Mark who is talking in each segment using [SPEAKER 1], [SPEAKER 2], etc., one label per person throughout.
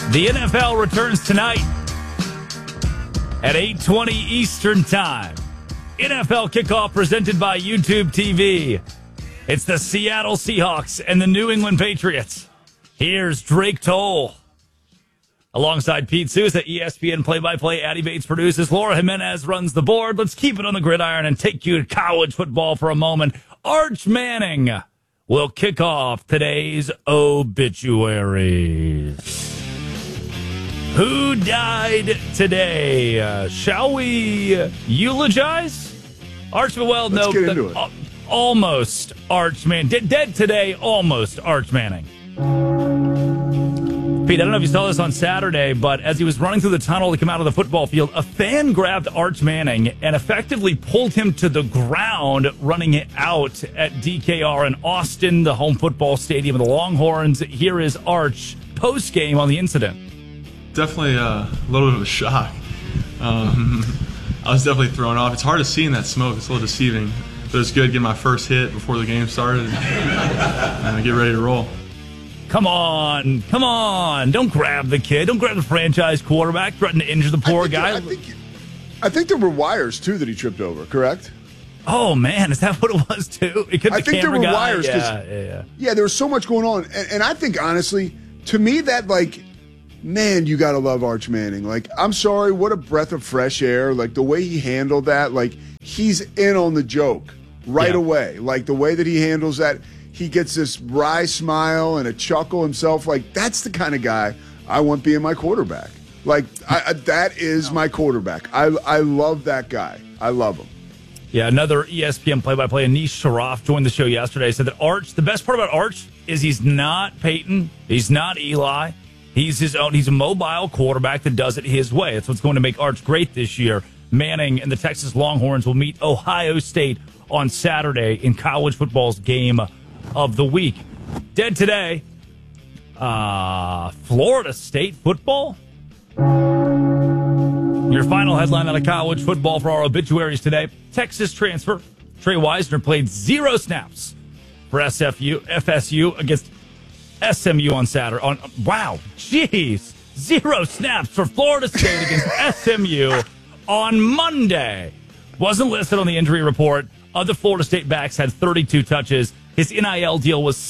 [SPEAKER 1] The NFL returns tonight at 8:20 Eastern Time. NFL kickoff presented by YouTube TV. It's the Seattle Seahawks and the New England Patriots. Here's Drake Toll. Alongside Pete Sousa, ESPN play-by-play, Addy Bates produces, Laura Jimenez runs the board. Let's keep it on the gridiron and take you to college football for a moment. Arch Manning will kick off today's obituaries. Who died today? Shall we eulogize? Let's get into it. Almost Arch Manning. Dead today, almost Arch Manning. Pete, I don't know if you saw this on Saturday, but as he was running through the tunnel to come out of the football field, a fan grabbed Arch Manning and effectively pulled him to the ground, running it out at DKR in Austin, the home football stadium of the Longhorns. Here is Arch post-game on the incident.
[SPEAKER 2] Definitely a little bit of a shock. I was definitely thrown off. It's hard to see in that smoke. It's a little deceiving. But it's good getting my first hit before the game started and get ready to roll.
[SPEAKER 1] Come on. Don't grab the kid. Don't grab the franchise quarterback. Threaten to injure the poor guy.
[SPEAKER 3] I think there were wires, too, that he tripped over, correct?
[SPEAKER 1] Oh, man. Is that what it was, too?
[SPEAKER 3] I think there were wires.
[SPEAKER 1] Yeah,
[SPEAKER 3] there was so much going on. And I think, honestly, to me, that, man, you got to love Arch Manning. I'm sorry, what a breath of fresh air. The way he handled that, he's in on the joke right away. The way that he handles that. He gets this wry smile and a chuckle himself. That's the kind of guy I want being my quarterback. That is my quarterback. I love that guy. I love him.
[SPEAKER 1] Yeah, another ESPN play-by-play, Anish Sharaf, joined the show yesterday, said that Arch, the best part about Arch is he's not Peyton. He's not Eli. He's his own. He's a mobile quarterback that does it his way. That's what's going to make Arch great this year. Manning and the Texas Longhorns will meet Ohio State on Saturday in college football's game of the week. Dead today, Florida State football. Your final headline out of college football for our obituaries today. Texas transfer Trey Wisner played 0 snaps for FSU against SMU on Saturday. Wow, jeez. 0 snaps for Florida State against SMU on Monday. Wasn't listed on the injury report. Other Florida State backs had 32 touches. His NIL deal was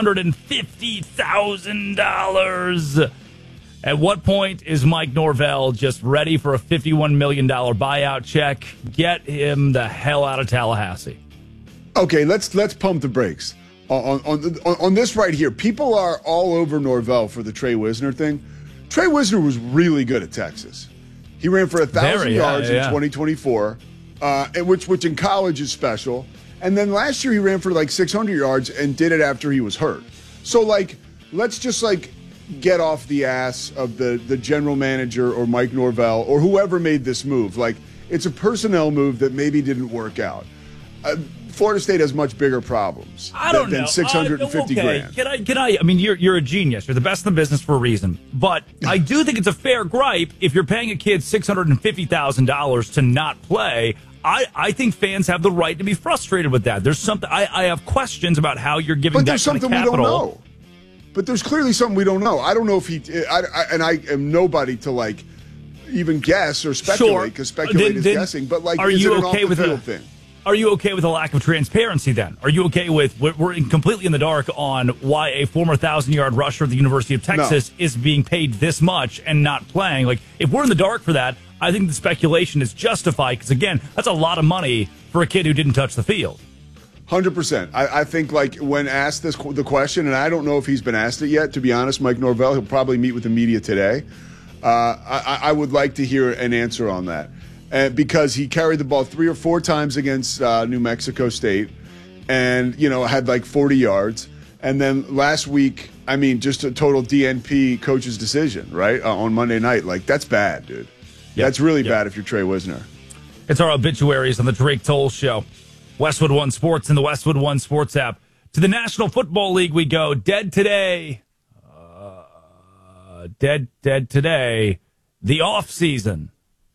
[SPEAKER 1] $650,000. At what point is Mike Norvell just ready for a $51 million buyout check? Get him the hell out of Tallahassee.
[SPEAKER 3] Okay, let's pump the brakes on this right here. People are all over Norvell for the Trey Wisner thing. Trey Wisner was really good at Texas. He ran for 1,000 yards in 2024, which in college is special. And then last year he ran for 600 yards and did it after he was hurt. So let's just get off the ass of the general manager or Mike Norvell or whoever made this move. It's a personnel move that maybe didn't work out. Florida State has much bigger problems than 650 grand.
[SPEAKER 1] Can I? I mean, you're a genius. You're the best in the business for a reason. But I do think it's a fair gripe if you're paying a kid $650,000 to not play. I think fans have the right to be frustrated with that. There's something I have questions about how you're giving that kind of capital.
[SPEAKER 3] But there's something we don't know. But there's clearly something we don't know. I don't know if and I am nobody to even guess or speculate because speculate is guessing. But
[SPEAKER 1] are you okay with the thing? Are you okay with the lack of transparency then? Are you okay with we're completely in the dark on why a former 1,000-yard rusher at the University of Texas is being paid this much and not playing? If we're in the dark for that, I think the speculation is justified because, again, that's a lot of money for a kid who didn't touch the field.
[SPEAKER 3] 100%. I think when asked the question, and I don't know if he's been asked it yet, to be honest, Mike Norvell, he'll probably meet with the media today. I would like to hear an answer on that. Because he carried the ball 3 or 4 times against New Mexico State and, had 40 yards. And then last week, just a total DNP coach's decision, right, on Monday night. That's bad, dude. Yep. That's really bad if you're Trey Wisner.
[SPEAKER 1] It's our obituaries on the Drake Toll Show. Westwood One Sports and the Westwood One Sports app. To the National Football League we go. Dead today. Dead today. The off season.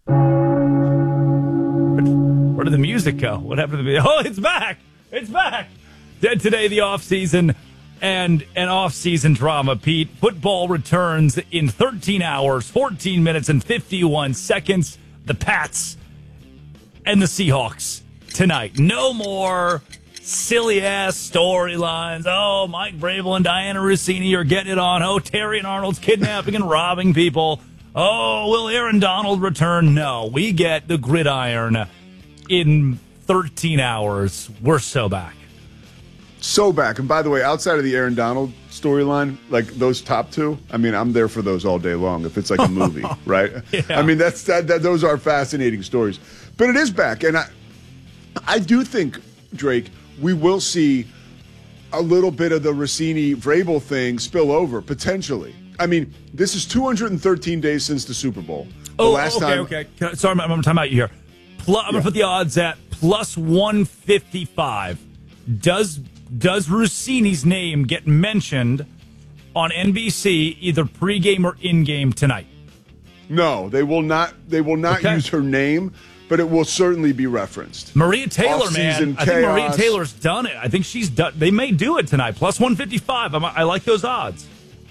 [SPEAKER 1] Where did the music go? What happened to the music? Oh, it's back. It's back. Dead today, the off season. and an off-season drama, Pete. Football returns in 13 hours, 14 minutes, and 51 seconds. The Pats and the Seahawks tonight. No more silly-ass storylines. Oh, Mike Vrabel and Diana Rossini are getting it on. Oh, Terry and Arnold's kidnapping and robbing people. Oh, will Aaron Donald return? No, we get the gridiron in 13 hours. We're so back.
[SPEAKER 3] So back. And by the way, outside of the Aaron Donald storyline, like those top two, I mean, I'm there for those all day long if it's like a movie, right?
[SPEAKER 1] Yeah.
[SPEAKER 3] I mean, those are fascinating stories. But it is back. And I do think, Drake, we will see a little bit of the Rossini-Vrabel thing spill over, potentially. I mean, this is 213 days since the Super Bowl.
[SPEAKER 1] Okay. Sorry, I'm going to time out you here. I'm going to put the odds at plus 155. Does Rossini's name get mentioned on NBC either pregame or in-game tonight?
[SPEAKER 3] No, they will not. They will not use her name, but it will certainly be referenced.
[SPEAKER 1] Maria Taylor,
[SPEAKER 3] Off-season
[SPEAKER 1] man. I think Maria
[SPEAKER 3] chaos.
[SPEAKER 1] Taylor's done it. I think she's done. They may do it tonight. Plus 155. I like those odds.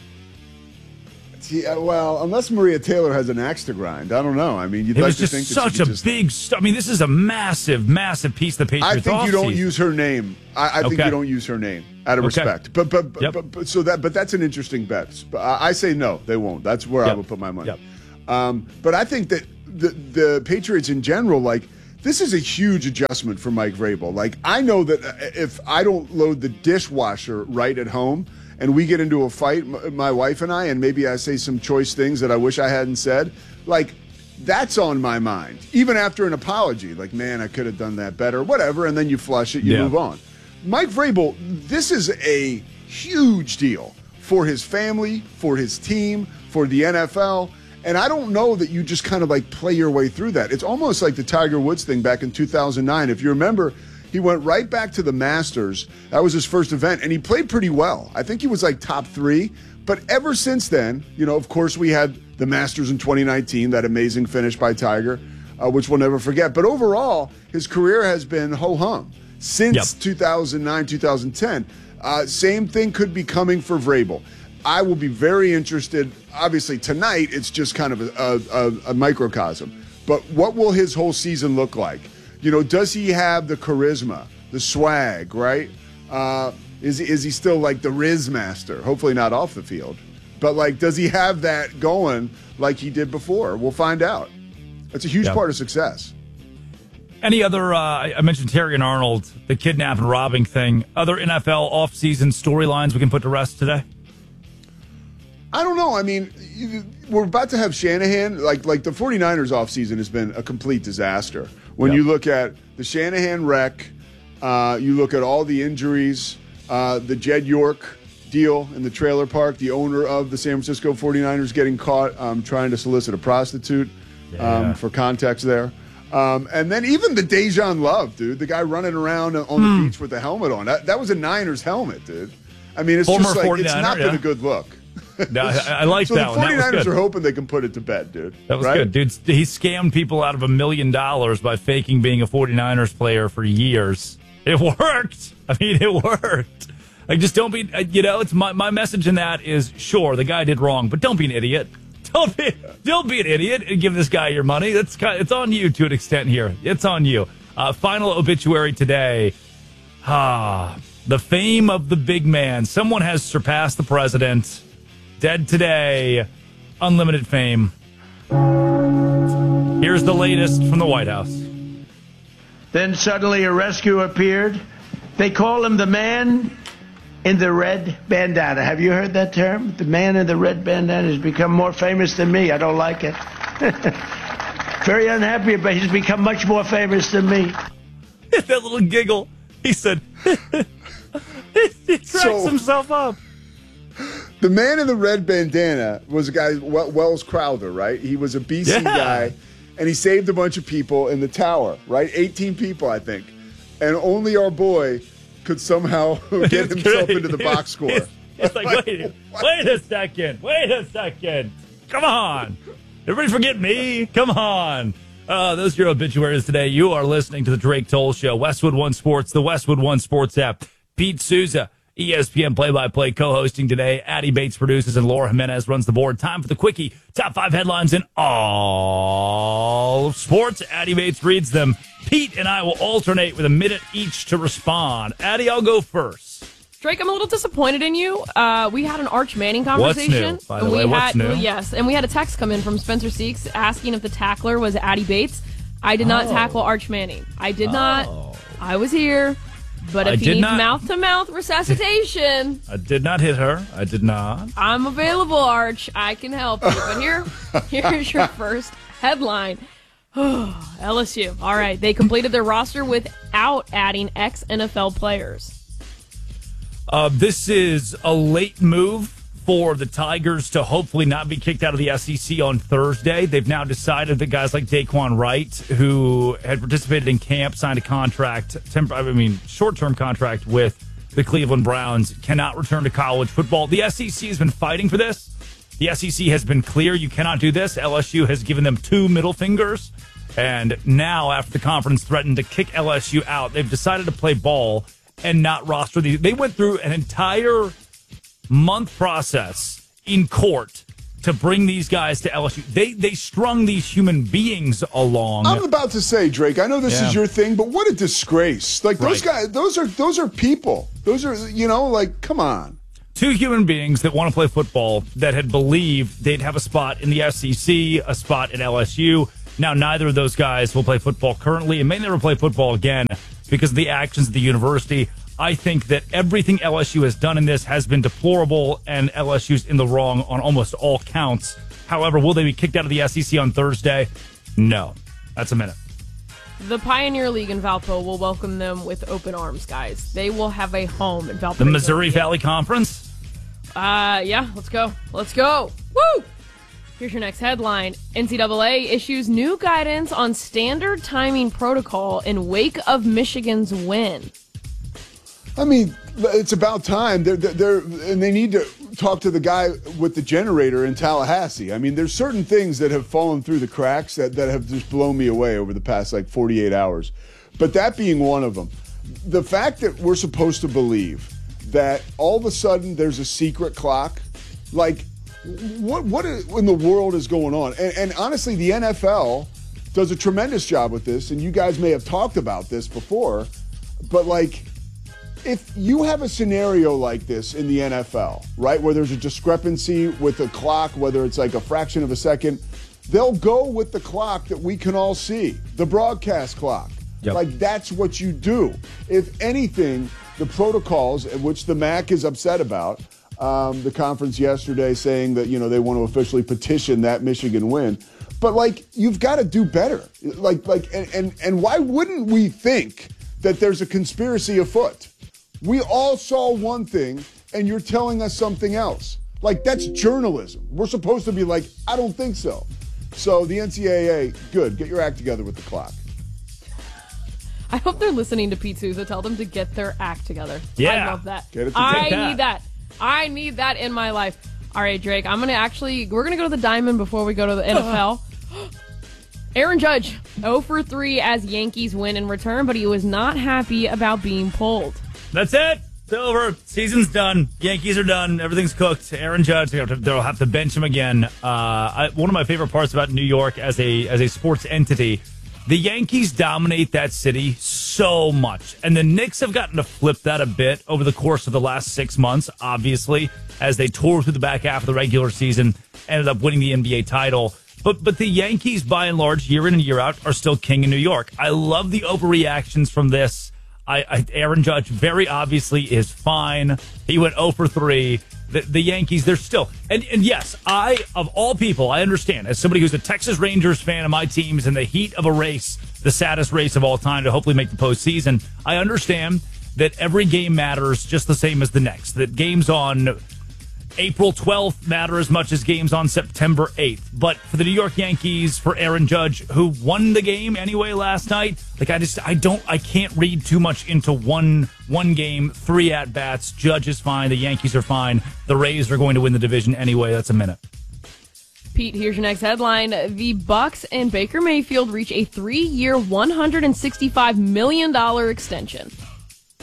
[SPEAKER 3] Yeah, well, unless Maria Taylor has an axe to grind, I don't know. I mean, you'd
[SPEAKER 1] It
[SPEAKER 3] like
[SPEAKER 1] was
[SPEAKER 3] to
[SPEAKER 1] just
[SPEAKER 3] think that
[SPEAKER 1] such
[SPEAKER 3] she
[SPEAKER 1] a
[SPEAKER 3] could just,
[SPEAKER 1] big. I mean, this is a massive, massive piece of the Patriots.
[SPEAKER 3] I think you don't
[SPEAKER 1] offseason.
[SPEAKER 3] use her name. I think you don't use her name out of respect. But that's an interesting bet. I say no, they won't. That's where I would put my money. But I think that the Patriots in general, like, this is a huge adjustment for Mike Vrabel. Like, I know that if I don't load the dishwasher right at home and we get into a fight, my wife and I, and maybe I say some choice things that I wish I hadn't said, like, that's on my mind. Even after an apology, like, man, I could have done that better, whatever, and then you flush it, you move on. Mike Vrabel, this is a huge deal for his family, for his team, for the NFL. And I don't know that you just kind of like play your way through that. It's almost like the Tiger Woods thing back in 2009. If you remember, he went right back to the Masters. That was his first event, and he played pretty well. I think he was like top 3. But ever since then, you know, of course, we had the Masters in 2019, that amazing finish by Tiger, which we'll never forget. But overall, his career has been ho-hum since 2009, 2010. Same thing could be coming for Vrabel. I will be very interested. Obviously, tonight, it's just kind of a microcosm. But what will his whole season look like? You know, does he have the charisma, the swag, right? Is he still like the Riz master? Hopefully not off the field. But, like, does he have that going like he did before? We'll find out. That's a huge part of success.
[SPEAKER 1] Any other, I mentioned Terry and Arnold, the kidnap and robbing thing. Other NFL offseason storylines we can put to rest today?
[SPEAKER 3] I don't know. I mean, we're about to have Shanahan. Like the 49ers offseason has been a complete disaster. When you look at the Shanahan wreck, you look at all the injuries, the Jed York deal in the trailer park, the owner of the San Francisco 49ers getting caught trying to solicit a prostitute, for context there. And then even the Dejan Love, dude, the guy running around on the beach with the helmet on. That was a Niners helmet, dude. I mean, it's just like, it's not been a good look.
[SPEAKER 1] No, I like that one.
[SPEAKER 3] So the 49ers are hoping they can put it to bed, dude.
[SPEAKER 1] That was good. Dude, he scammed people out of $1 million by faking being a 49ers player for years. It worked. I mean, it worked. Like, just don't be, you know, it's my message in that is, sure, the guy did wrong, but don't be an idiot. Don't be an idiot and give this guy your money. It's on you to an extent here. It's on you. Final obituary today. The fame of the big man. Someone has surpassed the president. Dead today. Unlimited fame. Here's the latest from the White House.
[SPEAKER 4] Then suddenly a rescue appeared. They call him the man in the red bandana. Have you heard that term? The man in the red bandana has become more famous than me. I don't like it. Very unhappy, but he's become much more famous than me.
[SPEAKER 1] That little giggle. He said, he cracks himself up.
[SPEAKER 3] The man in the red bandana was a guy, Wells Crowther, right? He was a BC guy, and he saved a bunch of people in the tower, right? 18 people, I think. And only our boy could somehow get himself into the box score.
[SPEAKER 1] It's like, wait a second. Come on. Everybody forget me? Come on. Those are your obituaries today. You are listening to the Drake Toll Show, Westwood One Sports, the Westwood One Sports app. Pete Souza ESPN play-by-play co-hosting today. Addie Bates produces and Laura Jimenez runs the board. Time for the quickie. Top 5 headlines in all of sports. Addie Bates reads them. Pete and I will alternate with a minute each to respond. Addie, I'll go first.
[SPEAKER 5] Drake, I'm a little disappointed in you. We had an Arch Manning conversation.
[SPEAKER 1] What's new, by the way? What's new?
[SPEAKER 5] Yes, and we had a text come in from Spencer Seeks asking if the tackler was Addie Bates. I did not tackle Arch Manning. I did not. I was here. But if he needs mouth-to-mouth resuscitation...
[SPEAKER 1] I did not hit her. I did not.
[SPEAKER 5] I'm available, Arch. I can help you. But here's your first headline. LSU. All right. They completed their roster without adding ex-NFL players.
[SPEAKER 1] This is a late move for the Tigers to hopefully not be kicked out of the SEC on Thursday. They've now decided that guys like Daquan Wright, who had participated in camp, signed a contract, short-term contract with the Cleveland Browns, cannot return to college football. The SEC has been fighting for this. The SEC has been clear, you cannot do this. LSU has given them 2 middle fingers. And now, after the conference threatened to kick LSU out, they've decided to play ball and not roster these. They went through an entire month process in court to bring these guys to LSU. They strung these human beings along.
[SPEAKER 3] I'm about to say, Drake, I know this is your thing, but what a disgrace. Like, those guys, those are people. Those are, come on.
[SPEAKER 1] 2 human beings that want to play football that had believed they'd have a spot in the SEC, a spot at LSU. Now, neither of those guys will play football currently and may never play football again because of the actions of the university. I think that everything LSU has done in this has been deplorable, and LSU's in the wrong on almost all counts. However, will they be kicked out of the SEC on Thursday? No. That's a minute.
[SPEAKER 5] The Pioneer League in Valpo will welcome them with open arms, guys. They will have a home in Valpo.
[SPEAKER 1] The Missouri Valley Conference?
[SPEAKER 5] Yeah, let's go. Let's go. Woo! Here's your next headline. NCAA issues new guidance on standard timing protocol in wake of Michigan's win.
[SPEAKER 3] I mean, it's about time. They need to talk to the guy with the generator in Tallahassee. I mean, there's certain things that have fallen through the cracks that have just blown me away over the past, 48 hours. But that being one of them. The fact that we're supposed to believe that all of a sudden there's a secret clock, what in the world is going on? And honestly, the NFL does a tremendous job with this, and you guys may have talked about this before, but if you have a scenario like this in the NFL, right, where there's a discrepancy with the clock, whether it's a fraction of a second, they'll go with the clock that we can all see, the broadcast clock. Yep. That's what you do. If anything, the protocols, which the MAC is upset about, the conference yesterday saying that, they want to officially petition that Michigan win. But, you've got to do better. And why wouldn't we think that there's a conspiracy afoot? We all saw one thing, and you're telling us something else. That's journalism. We're supposed to be I don't think so. So the NCAA, good. Get your act together with the clock.
[SPEAKER 5] I hope they're listening to Pete Souza. Tell them to get their act together.
[SPEAKER 1] Yeah.
[SPEAKER 5] I love that.
[SPEAKER 3] Get it
[SPEAKER 5] I need that. I need that in my life. All right, Drake, we're going to go to the Diamond before we go to the NFL. Aaron Judge, 0 for 3 as Yankees win in return, but he was not happy about being pulled.
[SPEAKER 1] That's it. It's over. Season's done. Yankees are done. Everything's cooked. Aaron Judge, they'll have to bench him again. One of my favorite parts about New York as a sports entity, the Yankees dominate that city so much. And the Knicks have gotten to flip that a bit over the course of the last 6 months, obviously, as they tore through the back half of the regular season, ended up winning the NBA title. But the Yankees, by and large, year in and year out, are still king in New York. I love the overreactions from this. Aaron Judge very obviously is fine. He went 0 for 3. The Yankees, they're still... And yes, of all people, I understand. As somebody who's a Texas Rangers fan of my teams in the heat of a race, the saddest race of all time to hopefully make the postseason, I understand that every game matters just the same as the next. That games on April 12th matter as much as games on September 8th. But for the New York Yankees, for Aaron Judge, who won the game anyway last night, I can't read too much into one game, 3 at-bats. Judge is fine. The Yankees are fine. The Rays are going to win the division anyway. That's a minute.
[SPEAKER 5] Pete, here's your next headline. The Bucks and Baker Mayfield reach a 3-year, $165 million extension.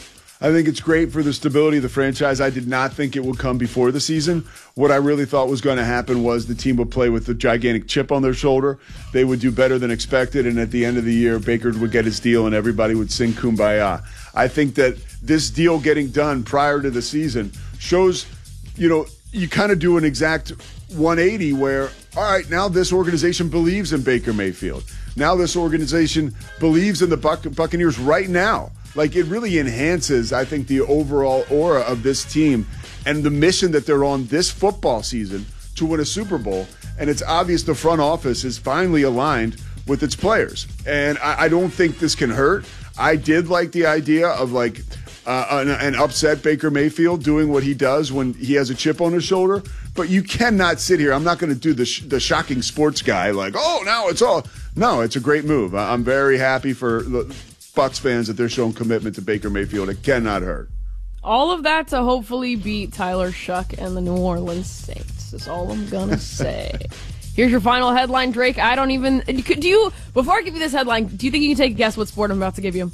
[SPEAKER 3] I think it's great for the stability of the franchise. I did not think it would come before the season. What I really thought was going to happen was the team would play with a gigantic chip on their shoulder. They would do better than expected, and at the end of the year, Baker would get his deal and everybody would sing Kumbaya. I think that this deal getting done prior to the season shows, you kind of do an exact 180 where, all right, now this organization believes in Baker Mayfield. Now this organization believes in the Buccaneers right now. Like, it really enhances, I think, the overall aura of this team and the mission that they're on this football season to win a Super Bowl. And it's obvious the front office is finally aligned with its players. And I don't think this can hurt. I did like the idea of, an upset Baker Mayfield doing what he does when he has a chip on his shoulder. But you cannot sit here. I'm not going to do the shocking sports guy now it's all. No, it's a great move. I'm very happy for the Bucs fans that they're showing commitment to Baker Mayfield. It cannot hurt.
[SPEAKER 5] All of that to hopefully beat Tyler Shuck and the New Orleans Saints is all I'm going to say. Here's your final headline, Drake. Before I give you this headline, do you think you can take a guess what sport I'm about to give you?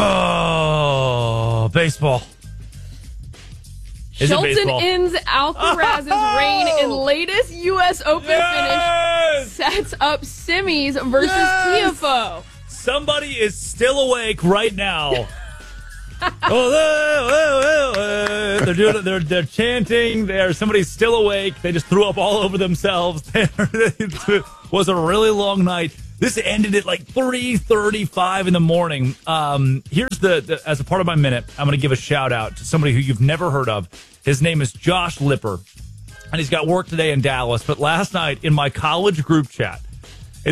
[SPEAKER 1] Oh, baseball.
[SPEAKER 5] Shelton ends Alcaraz's reign in latest U.S. Open finish. Sets up semis versus Tiafoe.
[SPEAKER 1] Somebody is still awake right now. They're doing it. They're chanting. Somebody's still awake. They just threw up all over themselves. It was a really long night. This ended at 3:35 in the morning. Here's as a part of my minute, I'm going to give a shout out to somebody who you've never heard of. His name is Josh Lipper, and he's got work today in Dallas. But last night in my college group chat, where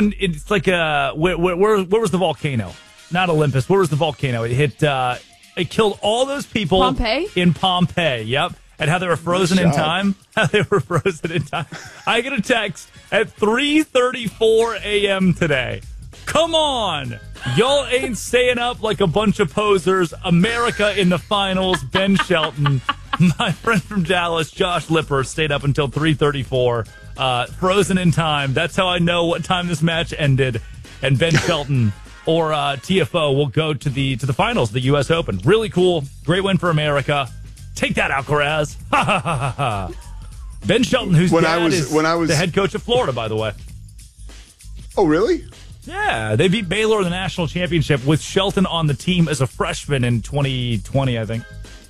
[SPEAKER 1] was the volcano? Not Olympus. Where was the volcano? It killed all those people. In Pompeii. Yep. And how they were frozen in time. I get a text at 3:34 a.m. today. Come on. Y'all ain't staying up like a bunch of posers. America in the finals. Ben Shelton. My friend from Dallas, Josh Lipper, stayed up until 3:34. Frozen in time. That's how I know what time this match ended. And Ben Shelton or Tiafoe will go to the finals, the U.S. Open. Really cool. Great win for America. Take that, Alcaraz. Ha, ha, ha, ha, ha. Ben Shelton, who's the head coach of Florida, by the way.
[SPEAKER 3] Oh, really?
[SPEAKER 1] Yeah, they beat Baylor in the national championship with Shelton on the team as a freshman in 2020, I think.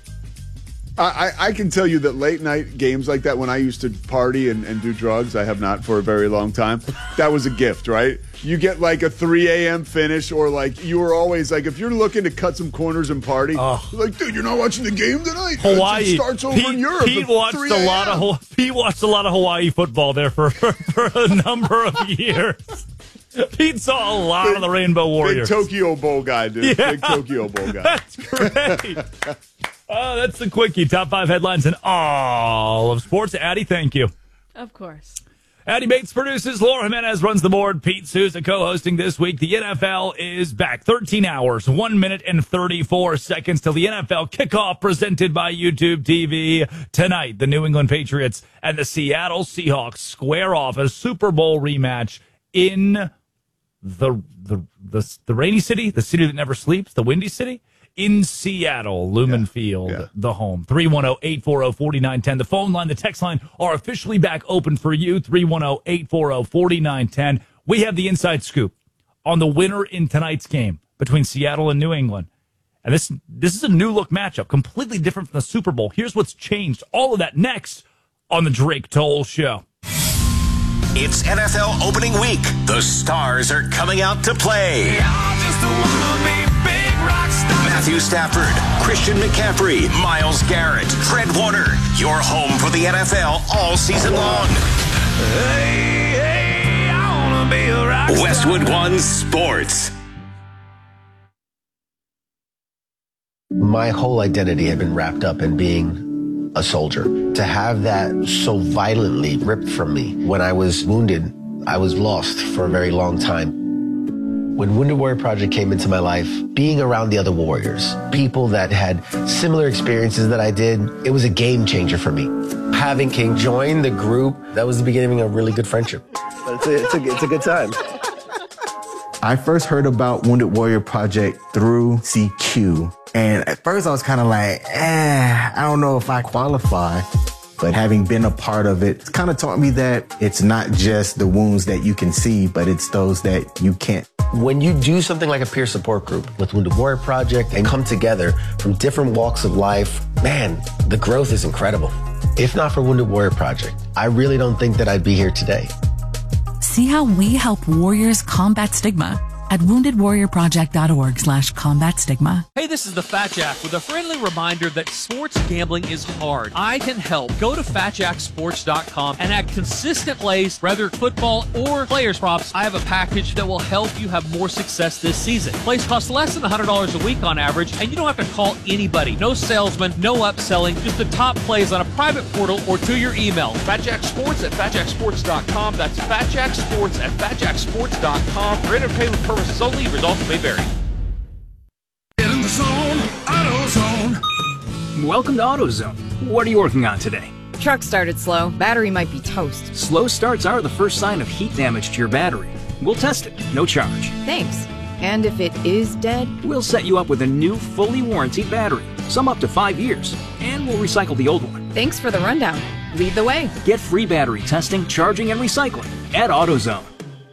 [SPEAKER 3] I can tell you that late night games like that, when I used to party and do drugs, I have not for a very long time, that was a gift, right? You get a 3 a.m. finish, or you were always if you're looking to cut some corners and party, you're dude, you're not watching the game tonight?
[SPEAKER 1] Hawaii.
[SPEAKER 3] It starts over in Europe.
[SPEAKER 1] Pete watched a lot of Hawaii football there for a number of years. Pete saw a lot of the Rainbow Warriors.
[SPEAKER 3] Big Tokyo Bowl guy, dude.
[SPEAKER 1] Yeah.
[SPEAKER 3] Big Tokyo Bowl guy.
[SPEAKER 1] That's great. Oh, that's the quickie. Top 5 headlines in all of sports. Addie, thank you.
[SPEAKER 5] Of course.
[SPEAKER 1] Addie Bates produces. Laura Jimenez runs the board. Pete Sousa co-hosting this week. The NFL is back. 13 hours, 1 minute and 34 seconds till the NFL kickoff presented by YouTube TV. Tonight, the New England Patriots and the Seattle Seahawks square off a Super Bowl rematch in the rainy city, the city that never sleeps, the windy city. In Seattle, Lumen Field, the home. 310-840-4910. The phone line, the text line are officially back open for you. 310-840-4910. We have the inside scoop on the winner in tonight's game between Seattle and New England. And this is a new look matchup, completely different from the Super Bowl. Here's what's changed. All of that next on the Drake Toll Show.
[SPEAKER 6] It's NFL opening week. The stars are coming out to play. Matthew Stafford, Christian McCaffrey, Myles Garrett, Fred Warner. Your home for the NFL all season long. Hey, I wanna be a rock star. Westwood One Sports.
[SPEAKER 7] My whole identity had been wrapped up in being a soldier. To have that so violently ripped from me when I was wounded, I was lost for a very long time. When Wounded Warrior Project came into my life, being around the other warriors, people that had similar experiences that I did, it was a game changer for me. Having King join the group, that was the beginning of a really good friendship. But it's a good time.
[SPEAKER 8] I first heard about Wounded Warrior Project through CQ. And at first I was kind of like, I don't know if I qualify. But having been a part of it, it's kind of taught me that it's not just the wounds that you can see, but it's those that you can't.
[SPEAKER 7] When you do something like a peer support group with Wounded Warrior Project and come together from different walks of life, man, the growth is incredible. If not for Wounded Warrior Project, I really don't think that I'd be here today.
[SPEAKER 9] See how we help warriors combat stigma at woundedwarriorproject.org/combat stigma.
[SPEAKER 10] Hey, this is the Fat Jack with a friendly reminder that sports gambling is hard. I can help. Go to fatjacksports.com and add consistent plays, whether football or players props. I have a package that will help you have more success this season. Plays cost less than $100 a week on average, and you don't have to call anybody. No salesman, no upselling, just the top plays on a private portal or to your email. Fatjacksports at fatjacksports.com. That's fatjacksports at fatjacksports.com. For entertainment purposes only, results may vary.
[SPEAKER 11] Get in the zone, AutoZone.
[SPEAKER 12] Welcome to AutoZone. What are you working on today?
[SPEAKER 13] Truck started slow. Battery might be toast.
[SPEAKER 12] Slow starts are the first sign of heat damage to your battery. We'll test it, no charge.
[SPEAKER 13] Thanks. And if it is dead?
[SPEAKER 12] We'll set you up with a new, fully warranted battery, some up to 5 years, and we'll recycle the old one.
[SPEAKER 13] Thanks for the rundown. Lead the way.
[SPEAKER 12] Get free battery testing, charging, and recycling at AutoZone.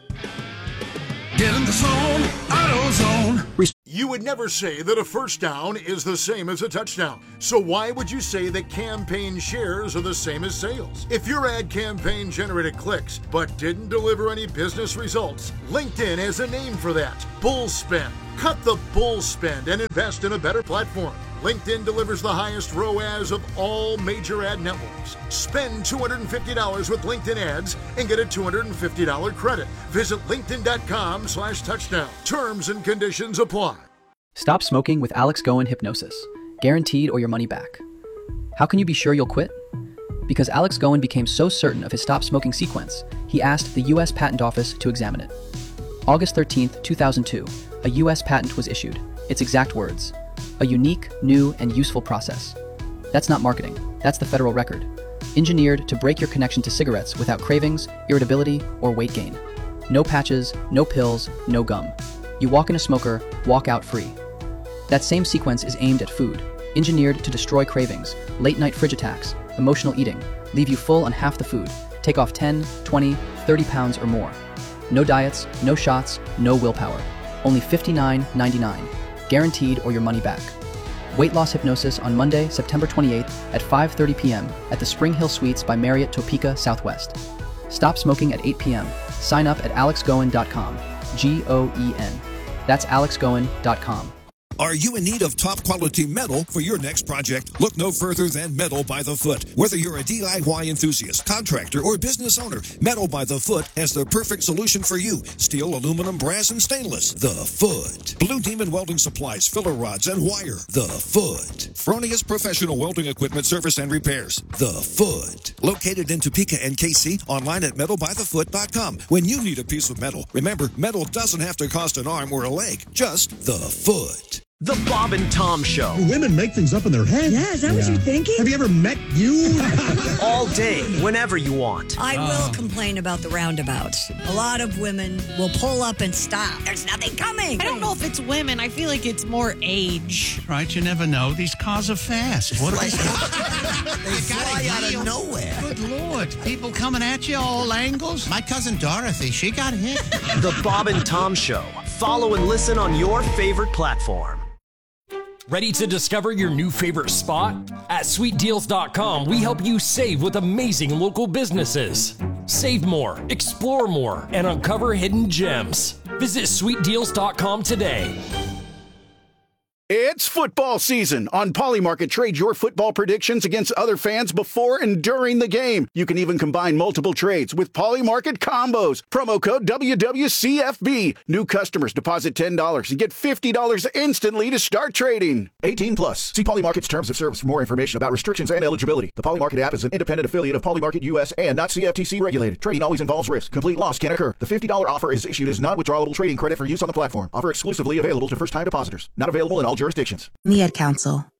[SPEAKER 11] Get in the zone, AutoZone.
[SPEAKER 14] You would never say that a first down is the same as a touchdown. So why would you say that campaign shares are the same as sales? If your ad campaign generated clicks but didn't deliver any business results, LinkedIn has a name for that. Bull spend. Cut the bull spend and invest in a better platform. LinkedIn delivers the highest ROAS of all major ad networks. Spend $250 with LinkedIn ads and get a $250 credit. Visit linkedin.com/touchdown. Terms and conditions apply.
[SPEAKER 15] Stop smoking with Alex Goen Hypnosis. Guaranteed or your money back. How can you be sure you'll quit? Because Alex Goen became so certain of his stop smoking sequence, he asked the U.S. Patent Office to examine it. August 13th, 2002, a U.S. patent was issued. Its exact words: a unique, new, and useful process. That's not marketing. That's the federal record. Engineered to break your connection to cigarettes without cravings, irritability, or weight gain. No patches, no pills, no gum. You walk in a smoker, walk out free. That same sequence is aimed at food. Engineered to destroy cravings, late-night fridge attacks, emotional eating, leave you full on half the food, take off 10, 20, 30 pounds or more. No diets, no shots, no willpower. Only $59.99. Guaranteed or your money back. Weight loss hypnosis on Monday, September 28th at 5:30 p.m. at the Spring Hill Suites by Marriott Topeka Southwest. Stop smoking at 8 p.m. Sign up at alexgoen.com. Goen. That's alexgoen.com.
[SPEAKER 16] Are you in need of top quality metal for your next project? Look no further than Metal by the Foot. Whether you're a DIY enthusiast, contractor, or business owner, Metal by the Foot has the perfect solution for you. Steel, aluminum, brass, and stainless. The Foot. Blue Demon Welding Supplies, filler rods, and wire. The Foot. Fronius Professional Welding Equipment Service and Repairs. The Foot. Located in Topeka and KC, online at metalbythefoot.com. When you need a piece of metal, remember, metal doesn't have to cost an arm or a leg, just the foot.
[SPEAKER 17] The Bob and Tom Show.
[SPEAKER 18] Women make things up in their head.
[SPEAKER 19] Yeah, is that what you're thinking?
[SPEAKER 18] Have you ever met you?
[SPEAKER 17] All day, whenever you want.
[SPEAKER 19] I will complain about the roundabouts. A lot of women will pull up and stop. There's nothing coming.
[SPEAKER 20] I don't know if it's women. I feel like it's more age.
[SPEAKER 21] Right, you never know. These cars are fast. What
[SPEAKER 22] they fly out of nowhere.
[SPEAKER 21] Good Lord. People coming at you all angles. My cousin Dorothy, she got hit.
[SPEAKER 17] The Bob and Tom Show. Follow and listen on your favorite platform.
[SPEAKER 23] Ready to discover your new favorite spot? At sweetdeals.com, we help you save with amazing local businesses. Save more, explore more, and uncover hidden gems. Visit sweetdeals.com today.
[SPEAKER 24] It's football season. On Polymarket, trade your football predictions against other fans before and during the game. You can even combine multiple trades with Polymarket combos. Promo code WWCFB. New customers deposit $10 and get $50 instantly to start trading.
[SPEAKER 25] 18 plus. See Polymarket's terms of service for more information about restrictions and eligibility. The Polymarket app is an independent affiliate of Polymarket US and not CFTC regulated. Trading always involves risk. Complete loss can occur. The $50 offer is issued as non-withdrawable trading credit for use on the platform. Offer exclusively available to first-time depositors. Not available in all jurisdictions.
[SPEAKER 26] The Ad Council.